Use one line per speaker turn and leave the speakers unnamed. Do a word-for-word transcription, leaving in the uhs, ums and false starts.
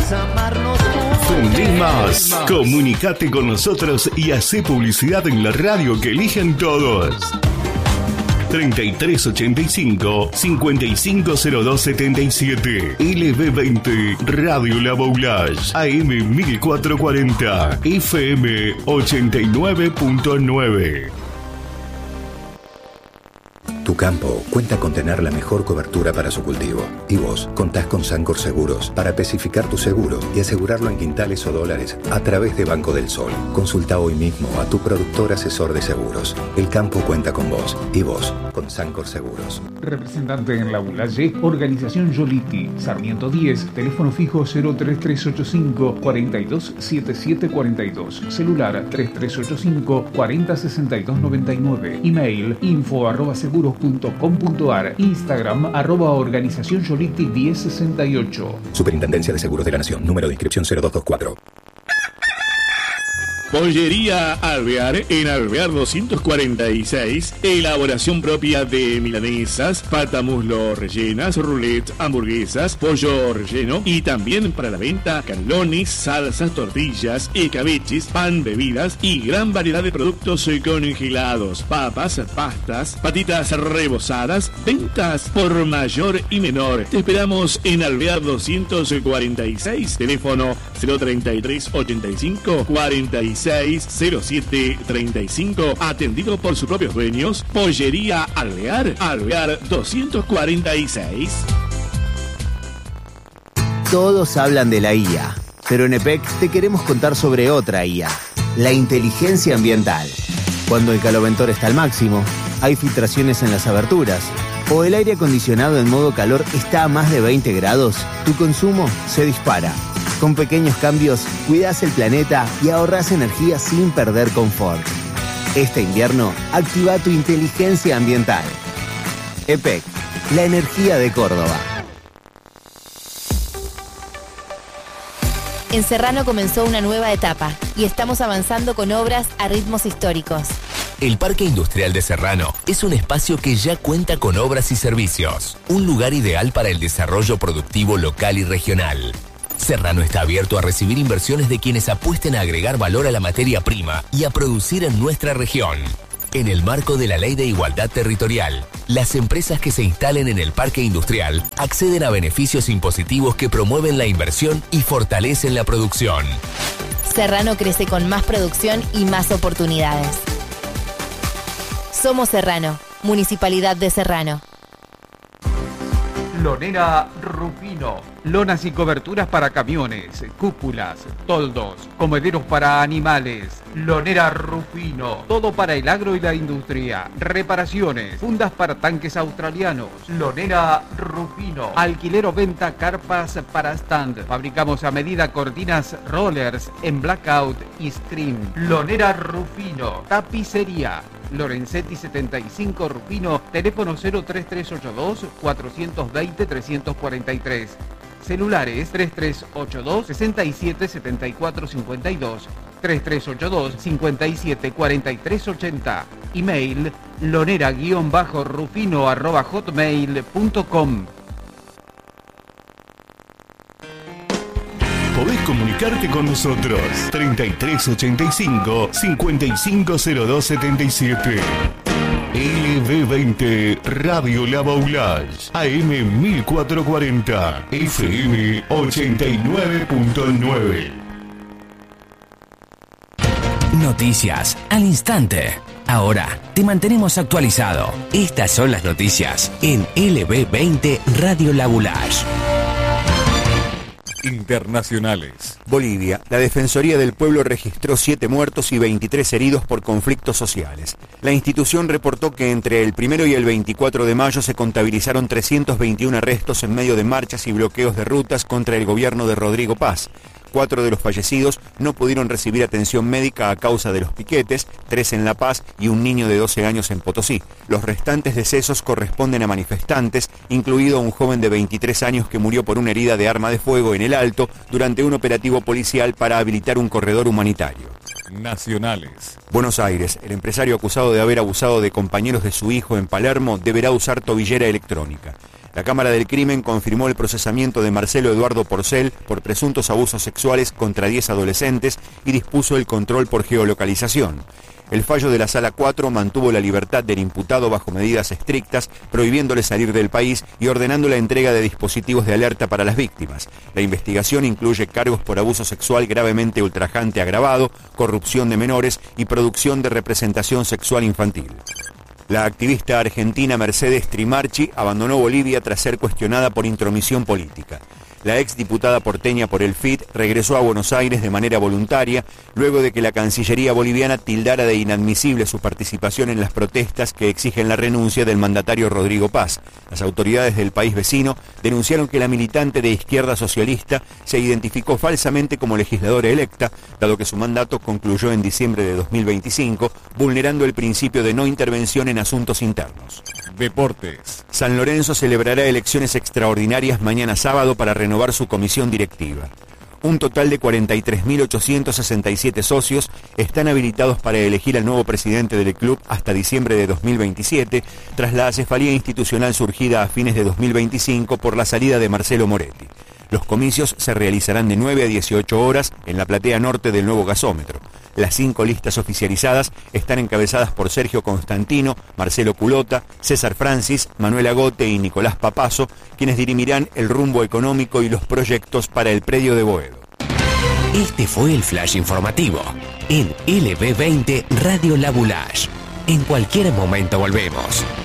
amarnos juntos.
Fundí más. Comunicate con nosotros y hacé publicidad en la radio que eligen todos. treinta y tres ochenta y cinco, cincuenta y cinco cero dos setenta y siete. L B veinte Radio La Boulage. A M mil cuatrocientos cuarenta. F M ochenta y nueve punto nueve.
Tu campo cuenta con tener la mejor cobertura para su cultivo. Y vos contás con Sancor Seguros para especificar tu seguro y asegurarlo en quintales o dólares a través de Banco del Sol. Consulta hoy mismo a tu productor asesor de seguros. El campo cuenta con vos. Y vos con Sancor Seguros.
Representante en La Boulaye, Organización Yoliti. Sarmiento diez, teléfono fijo cero tres tres ocho cinco, cuatro dos siete siete cuatro dos. Celular tres tres ocho cinco, cuatro cero seis dos nueve nueve. Email info arroba seguros punto com punto ar. Instagram arroba organización Yoliti diez sesenta y ocho.
Superintendencia de Seguros de la Nación. Número de inscripción cero dos dos cuatro.
Pollería Alvear en Alvear doscientos cuarenta y seis. Elaboración propia de milanesas, pata muslo rellenas, roulette, hamburguesas, pollo relleno y también para la venta canelones, salsas, tortillas, escabeches, pan, bebidas y gran variedad de productos congelados, papas, pastas, patitas rebozadas, ventas por mayor y menor. Te esperamos en Alvear doscientos cuarenta y seis, teléfono cero treinta y tres ochenta y cinco cuarenta y seis cero siete treinta y cinco, atendido por sus propios dueños. Pollería Alvear, Alvear doscientos cuarenta y seis.
Todos hablan de la I A, pero en E P E C te queremos contar sobre otra I A, la inteligencia ambiental. Cuando el caloventor está al máximo, hay filtraciones en las aberturas, o el aire acondicionado en modo calor está a más de veinte grados, tu consumo se dispara. Con pequeños cambios, cuidás el planeta y ahorrás energía sin perder confort. Este invierno, activa tu inteligencia ambiental. E P E C, la energía de Córdoba.
En Serrano comenzó una nueva etapa y estamos avanzando con obras a ritmos históricos.
El Parque Industrial de Serrano es un espacio que ya cuenta con obras y servicios. Un lugar ideal para el desarrollo productivo local y regional. Serrano está abierto a recibir inversiones de quienes apuesten a agregar valor a la materia prima y a producir en nuestra región. En el marco de la Ley de Igualdad Territorial, las empresas que se instalen en el parque industrial acceden a beneficios impositivos que promueven la inversión y fortalecen la producción.
Serrano crece con más producción y más oportunidades. Somos Serrano, Municipalidad de Serrano.
Lonera Rufino. Lonas y coberturas para camiones, cúpulas, toldos, comederos para animales. Lonera Rufino. Todo para el agro y la industria. Reparaciones, fundas para tanques australianos. Lonera Rufino. Alquiler o venta carpas para stand. Fabricamos a medida cortinas rollers en blackout y screen. Lonera Rufino. Tapicería. Lorenzetti setenta y cinco Rufino, teléfono cero tres tres ocho dos, cuatro dos cero, tres cuatro tres. Celulares tres tres ocho dos, seis siete siete cuatro cinco dos, tres tres ocho dos, cinco siete cuatro tres ocho cero. Email lonera-rufino arroba hotmail punto com.
Podés comunicarte con nosotros. treinta y tres ochenta y cinco, cincuenta y cinco cero dos setenta y siete. L B veinte Radio La Boulage. A M mil cuatrocientos cuarenta. F M ochenta y nueve punto nueve.
Noticias al instante. Ahora te mantenemos actualizado. Estas son las noticias en L B veinte Radio La Boulage.
Internacionales. Bolivia. La Defensoría del Pueblo registró siete muertos y veintitrés heridos por conflictos sociales. La institución reportó que entre el primero y el veinticuatro de mayo se contabilizaron trescientos veintiuno arrestos en medio de marchas y bloqueos de rutas contra el gobierno de Rodrigo Paz. Cuatro de los fallecidos no pudieron recibir atención médica a causa de los piquetes, tres en La Paz y un niño de doce años en Potosí. Los restantes decesos corresponden a manifestantes, incluido un joven de veintitrés años que murió por una herida de arma de fuego en el Alto durante un operativo policial para habilitar un corredor humanitario.
Nacionales.
Buenos Aires. El empresario acusado de haber abusado de compañeros de su hijo en Palermo deberá usar tobillera electrónica. La Cámara del Crimen confirmó el procesamiento de Marcelo Eduardo Porcel por presuntos abusos sexuales contra diez adolescentes y dispuso el control por geolocalización. El fallo de la Sala cuatro mantuvo la libertad del imputado bajo medidas estrictas, prohibiéndole salir del país y ordenando la entrega de dispositivos de alerta para las víctimas. La investigación incluye cargos por abuso sexual gravemente ultrajante agravado, corrupción de menores y producción de representación sexual infantil. La activista argentina Mercedes Trimarchi abandonó Bolivia tras ser cuestionada por intromisión política. La exdiputada porteña por el F I T regresó a Buenos Aires de manera voluntaria, luego de que la Cancillería boliviana tildara de inadmisible su participación en las protestas que exigen la renuncia del mandatario Rodrigo Paz. Las autoridades del país vecino denunciaron que la militante de izquierda socialista se identificó falsamente como legisladora electa, dado que su mandato concluyó en diciembre de dos mil veinticinco, vulnerando el principio de no intervención en asuntos internos.
Deportes.
San Lorenzo celebrará elecciones extraordinarias mañana sábado para renovar su comisión directiva. Un total de cuarenta y tres mil ochocientos sesenta y siete socios están habilitados para elegir al nuevo presidente del club hasta diciembre de dos mil veintisiete, tras la acefalía institucional surgida a fines de dos mil veinticinco por la salida de Marcelo Moretti. Los comicios se realizarán de nueve a dieciocho horas en la platea norte del nuevo gasómetro. Las cinco listas oficializadas están encabezadas por Sergio Constantino, Marcelo Culota, César Francis, Manuel Agote y Nicolás Papazo, quienes dirimirán el rumbo económico y los proyectos para el predio de Boedo.
Este fue el flash informativo en L B veinte Radio La Boulage. En cualquier momento volvemos.